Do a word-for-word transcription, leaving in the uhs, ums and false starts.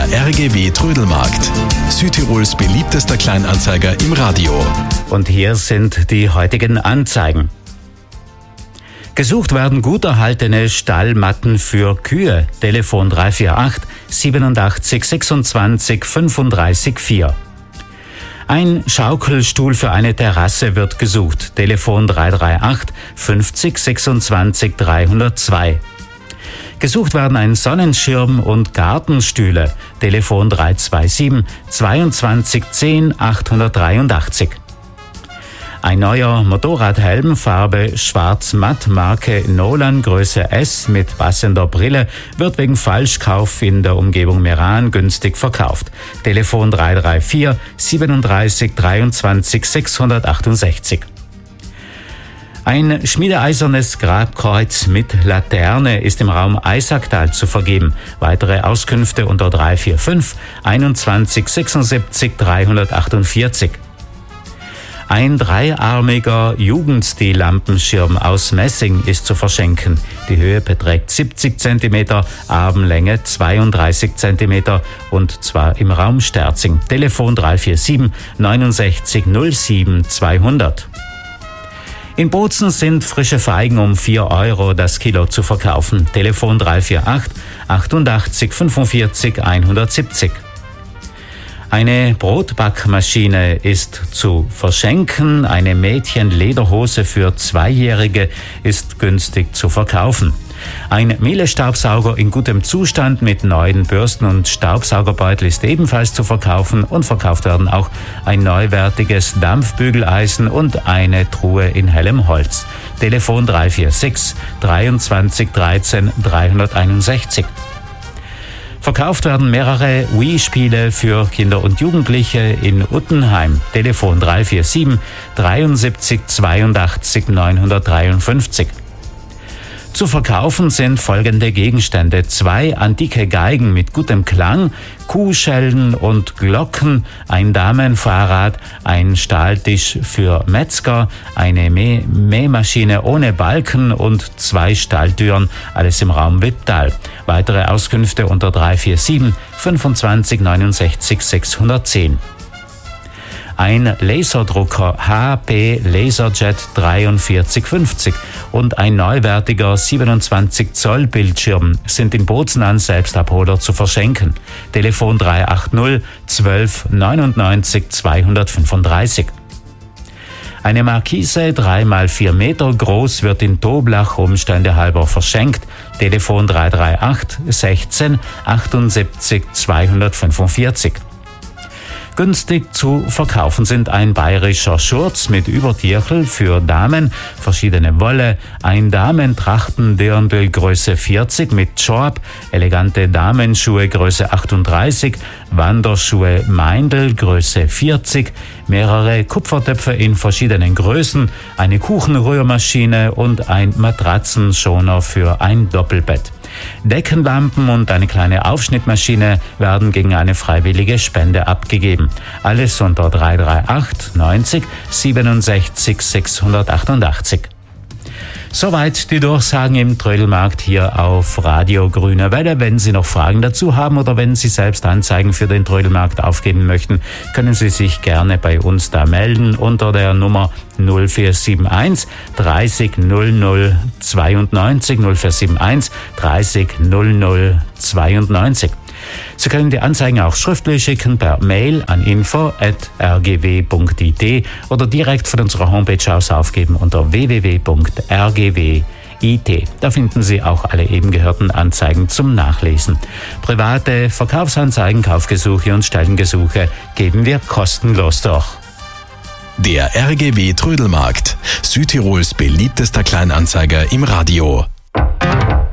Der R G W Trödelmarkt. Südtirols beliebtester Kleinanzeiger im Radio. Und hier sind die heutigen Anzeigen. Gesucht werden gut erhaltene Stallmatten für Kühe. Telefon drei vier acht siebenundachtzig sechsundzwanzig fünfunddreißig vier. Ein Schaukelstuhl für eine Terrasse wird gesucht. Telefon drei drei acht fünfzig sechsundzwanzig dreihundertzwei. Gesucht werden ein Sonnenschirm und Gartenstühle. Telefon drei zwei sieben zweiundzwanzig zehn achthundertdreiundachtzig. Ein neuer Motorradhelm, Farbe schwarz-matt, Marke Nolan, Größe S mit passender Brille, wird wegen Falschkauf in der Umgebung Meran günstig verkauft. Telefon drei drei vier siebenunddreißig dreiundzwanzig sechshundertachtundsechzig. Ein schmiedeeisernes Grabkreuz mit Laterne ist im Raum Eisacktal zu vergeben. Weitere Auskünfte unter drei vier fünf einundzwanzig sechsundsiebzig dreihundertachtundvierzig. Ein dreiarmiger Jugendstil-Lampenschirm aus Messing ist zu verschenken. Die Höhe beträgt siebzig Zentimeter, Armlänge zweiunddreißig Zentimeter und zwar im Raum Sterzing. Telefon drei vier sieben neunundsechzig null sieben zweihundert. In Bozen sind frische Feigen um vier Euro das Kilo zu verkaufen. Telefon drei vier acht achtundachtzig fünfundvierzig hundertsiebzig. Eine Brotbackmaschine ist zu verschenken. Eine Mädchenlederhose für Zweijährige ist günstig zu verkaufen. Ein Miele-Staubsauger in gutem Zustand mit neuen Bürsten und Staubsaugerbeutel ist ebenfalls zu verkaufen und verkauft werden auch ein neuwertiges Dampfbügeleisen und eine Truhe in hellem Holz. Telefon drei vier sechs dreiundzwanzig dreizehn dreihunderteinundsechzig. Verkauft werden mehrere Wii-Spiele für Kinder und Jugendliche in Uttenheim. Telefon drei vier sieben dreiundsiebzig zweiundachtzig neunhundertdreiundfünfzig. Zu verkaufen sind folgende Gegenstände: zwei antike Geigen mit gutem Klang, Kuhschellen und Glocken, ein Damenfahrrad, ein Stahltisch für Metzger, eine Mäh- Mähmaschine ohne Balken und zwei Stalltüren, alles im Raum Wipptal. Weitere Auskünfte unter drei vier sieben fünfundzwanzig neunundsechzig sechshundertzehn. Ein Laserdrucker H P Laserjet vierundvierzig fünfzig und ein neuwertiger siebenundzwanzig Zoll Bildschirm sind in Bozen an Selbstabholer zu verschenken. Telefon drei acht null zwölf neunundneunzig zweihundertfünfunddreißig. Eine Markise drei mal vier Meter groß wird in Toblach Umstände halber verschenkt. Telefon drei drei acht sechzehn achtundsiebzig zweihundertfünfundvierzig. Günstig zu verkaufen sind ein bayerischer Schurz mit Übertierchel für Damen, verschiedene Wolle, ein Damentrachtendirndl Größe vierzig mit Schorb, elegante Damenschuhe Größe achtunddreißig, Wanderschuhe Meindl Größe vierzig, mehrere Kupfertöpfe in verschiedenen Größen, eine Kuchenrührmaschine und ein Matratzenschoner für ein Doppelbett. Deckenlampen und eine kleine Aufschnittmaschine werden gegen eine freiwillige Spende abgegeben. Alles unter drei drei acht neunzig siebenundsechzig sechshundertachtundachtzig. Soweit die Durchsagen im Trödelmarkt hier auf Radio Grüne Welle. Wenn Sie noch Fragen dazu haben oder wenn Sie selbst Anzeigen für den Trödelmarkt aufgeben möchten, können Sie sich gerne bei uns da melden unter der Nummer null vier sieben eins dreißig null null zweiundneunzig null vier sieben eins dreißig null null zweiundneunzig. Sie können die Anzeigen auch schriftlich schicken per Mail an info at r g w punkt i t oder direkt von unserer Homepage aus aufgeben unter w w w punkt r g w punkt i t. Da finden Sie auch alle eben gehörten Anzeigen zum Nachlesen. Private Verkaufsanzeigen, Kaufgesuche und Stellengesuche geben wir kostenlos durch. Der R G W Trödelmarkt. Südtirols beliebtester Kleinanzeiger im Radio.